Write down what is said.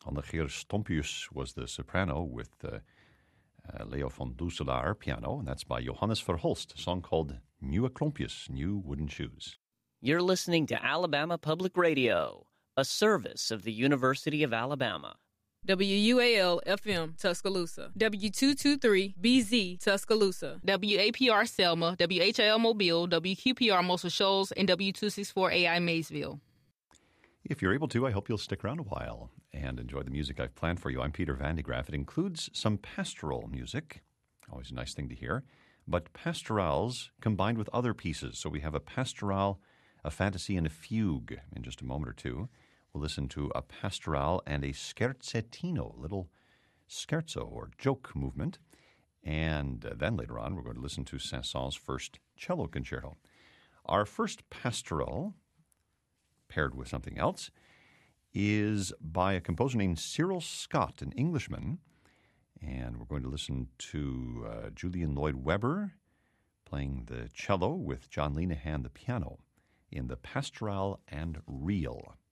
Annegeer Stompius was the soprano with Leo von Dusselaar piano, and that's by Johannes Verhulst, a song called Nieuwe Klompjes, New Wooden Shoes. You're listening to Alabama Public Radio, a service of the University of Alabama. WUAL-FM, Tuscaloosa. W223-BZ, Tuscaloosa. WAPR Selma, WHIL Mobile, WQPR Muscle Shoals, and W264AI Maysville. If you're able to, I hope you'll stick around a while and enjoy the music I've planned for you. I'm Peter Van de Graaff. It includes some pastoral music, always a nice thing to hear, but pastorals combined with other pieces. So we have a pastoral, a fantasy, and a fugue in just a moment or two. We'll listen to a pastoral and a scherzettino, a little scherzo or joke movement. And then later on, we're going to listen to Saint-Saëns' first cello concerto. Our first pastoral, paired with something else, is by a composer named Cyril Scott, an Englishman. And we're going to listen to Julian Lloyd Webber playing the cello with John Linehan the piano in the Pastoral and Reel.